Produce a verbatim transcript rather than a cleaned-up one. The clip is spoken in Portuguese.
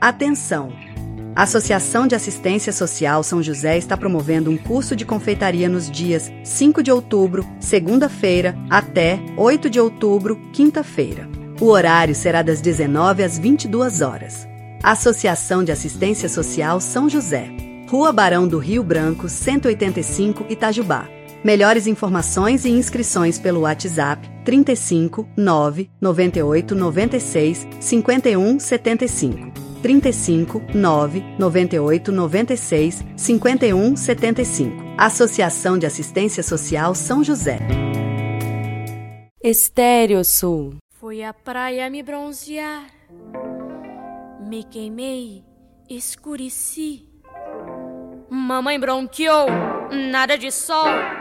Atenção! A Associação de Assistência Social São José está promovendo um curso de confeitaria nos dias cinco de outubro, segunda-feira, até oito de outubro, quinta-feira. O horário será das dezenove às vinte e duas horas. Associação de Assistência Social São José, Rua Barão do Rio Branco, cento e oitenta e cinco, Itajubá. Melhores informações e inscrições pelo WhatsApp trinta e cinco, nove, noventa e oito, noventa e seis, cinquenta e um, setenta e cinco. trinta e cinco, nove, noventa e oito, noventa e seis, cinquenta e um, setenta e cinco. Associação de Assistência Social São José. Estéreo Sul. Fui à praia me bronzear, me queimei, escureci. Mamãe bronqueou, nada de sol.